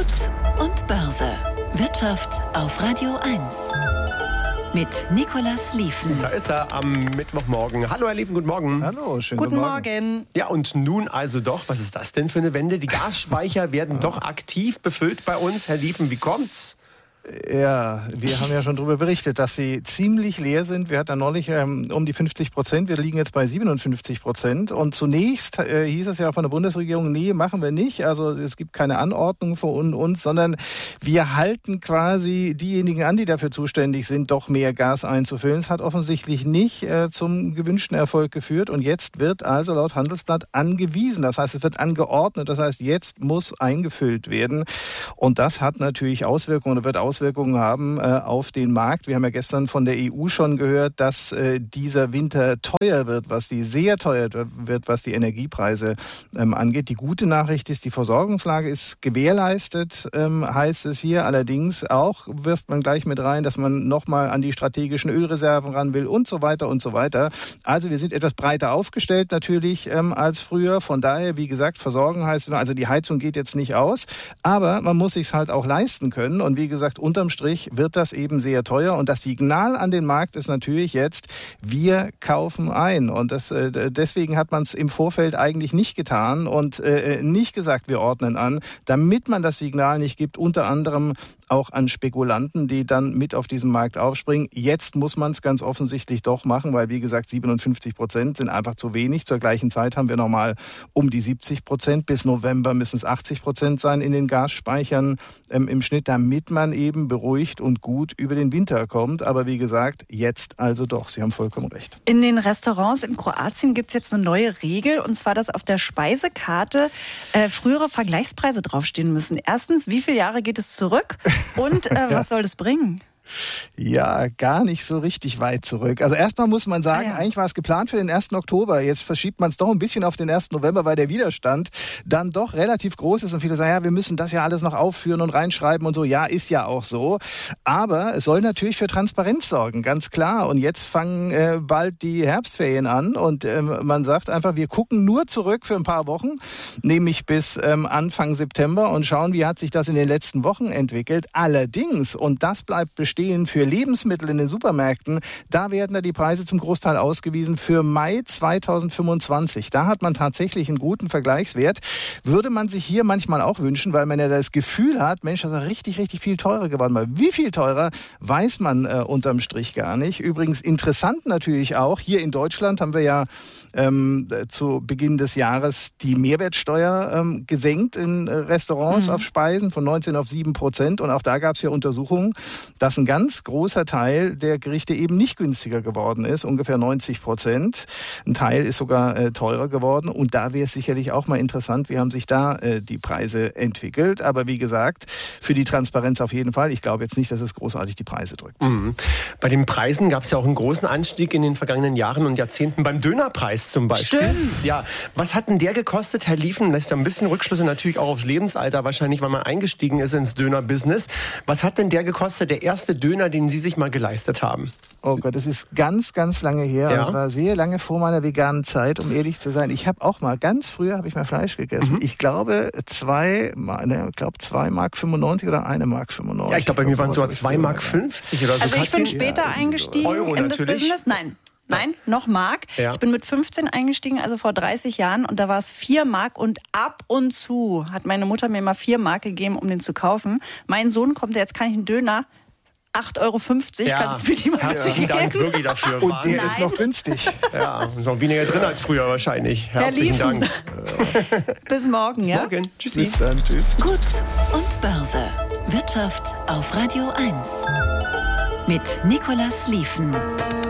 Gut und Börse. Wirtschaft auf Radio 1. Mit Nicolas Lieven. Da ist er am Mittwochmorgen. Hallo Herr Lieven, guten Morgen. Hallo, schönen Guten Morgen. Ja, und nun also doch, was ist das denn für eine Wende? Die Gasspeicher werden doch aktiv befüllt bei uns. Herr Lieven, wie kommt's? Ja, wir haben ja schon darüber berichtet, dass sie ziemlich leer sind. Wir hatten ja neulich um die 50%. Wir liegen jetzt bei 57%. Und zunächst hieß es ja von der Bundesregierung, nee, machen wir nicht. Also es gibt keine Anordnung von uns, sondern wir halten quasi diejenigen an, die dafür zuständig sind, doch mehr Gas einzufüllen. Es hat offensichtlich nicht zum gewünschten Erfolg geführt. Und jetzt wird also laut Handelsblatt angewiesen. Das heißt, es wird angeordnet. Das heißt, jetzt muss eingefüllt werden. Und das hat natürlich Auswirkungen oder wird Auswirkungen haben auf den Markt. Wir haben ja gestern von der EU schon gehört, dass dieser Winter teuer wird, sehr teuer wird, was die Energiepreise angeht. Die gute Nachricht ist, die Versorgungslage ist gewährleistet, heißt es hier. Allerdings auch wirft man gleich mit rein, dass man nochmal an die strategischen Ölreserven ran will und so weiter und so weiter. Also wir sind etwas breiter aufgestellt natürlich als früher. Von daher, wie gesagt, Versorgung heißt, also die Heizung geht jetzt nicht aus, aber man muss sich halt auch leisten können. Und wie gesagt, unterm Strich wird das eben sehr teuer. Und das Signal an den Markt ist natürlich jetzt, wir kaufen ein. Und deswegen hat man es im Vorfeld eigentlich nicht getan und nicht gesagt, wir ordnen an, damit man das Signal nicht gibt, unter anderem auch an Spekulanten, die dann mit auf diesen Markt aufspringen. Jetzt muss man es ganz offensichtlich doch machen, weil, wie gesagt, 57% sind einfach zu wenig. Zur gleichen Zeit haben wir nochmal um die 70%. Bis November müssen es 80% sein in den Gasspeichern im Schnitt, damit man eben beruhigt und gut über den Winter kommt. Aber wie gesagt, jetzt also doch. Sie haben vollkommen recht. In den Restaurants in Kroatien gibt es jetzt eine neue Regel, und zwar, dass auf der Speisekarte frühere Vergleichspreise draufstehen müssen. Erstens, wie viele Jahre geht es zurück? Und was soll das bringen? Ja, gar nicht so richtig weit zurück. Also erstmal muss man sagen, eigentlich war es geplant für den 1. Oktober. Jetzt verschiebt man es doch ein bisschen auf den 1. November, weil der Widerstand dann doch relativ groß ist. Und viele sagen, ja, wir müssen das ja alles noch aufführen und reinschreiben und so. Ja, ist ja auch so. Aber es soll natürlich für Transparenz sorgen, ganz klar. Und jetzt fangen bald die Herbstferien an. Und man sagt einfach, wir gucken nur zurück für ein paar Wochen, nämlich bis Anfang September, und schauen, wie hat sich das in den letzten Wochen entwickelt. Allerdings, und das bleibt bestehen, für Lebensmittel in den Supermärkten, da werden die Preise zum Großteil ausgewiesen für Mai 2025. Da hat man tatsächlich einen guten Vergleichswert. Würde man sich hier manchmal auch wünschen, weil man ja das Gefühl hat, Mensch, das ist richtig, richtig viel teurer geworden. Weil wie viel teurer, weiß man unterm Strich gar nicht. Übrigens interessant natürlich auch, hier in Deutschland haben wir ja zu Beginn des Jahres die Mehrwertsteuer gesenkt in Restaurants auf Speisen von 19 auf 7%. Und auch da gab es ja Untersuchungen, dass ein ganz großer Teil der Gerichte eben nicht günstiger geworden ist, ungefähr 90%. Ein Teil ist sogar teurer geworden. Und da wäre es sicherlich auch mal interessant, wie haben sich da die Preise entwickelt. Aber wie gesagt, für die Transparenz auf jeden Fall. Ich glaube jetzt nicht, dass es großartig die Preise drückt. Mhm. Bei den Preisen gab es ja auch einen großen Anstieg in den vergangenen Jahren und Jahrzehnten beim Dönerpreis zum Beispiel. Stimmt. Ja, was hat denn der gekostet, Herr Lieven? Lässt ja ein bisschen Rückschlüsse natürlich auch aufs Lebensalter wahrscheinlich, weil man eingestiegen ist ins Dönerbusiness. Was hat denn der gekostet, der erste Döner, den Sie sich mal geleistet haben? Oh Gott, das ist ganz, ganz lange her. Ja. Das war sehr lange vor meiner veganen Zeit, um ehrlich zu sein. Ich habe auch mal, ganz früher habe ich mal Fleisch gegessen. Ich glaube 2,95 Mark oder 1,95 Mark. Ja, ich glaube, bei mir waren es sogar 2,50 Mark oder so. Also ich bin später eingestiegen Euro in das natürlich. Business. Nein, noch Mark. Ja. Ich bin mit 15 eingestiegen, also vor 30 Jahren, und da war es 4 Mark, und ab und zu hat meine Mutter mir mal 4 Mark gegeben, um den zu kaufen. Mein Sohn kommt, jetzt kann ich einen Döner, 8,50 Euro, kannst du mir die mal herzlichen Dank wirklich dafür. Und der ist noch günstig. Ja, ist noch weniger drin als früher wahrscheinlich. Herzlichen Dank. Bis morgen. Bis morgen. Tschüssi. Bis dann, tschüss. Gut und Börse. Wirtschaft auf Radio 1. Mit Nicolas Lieven.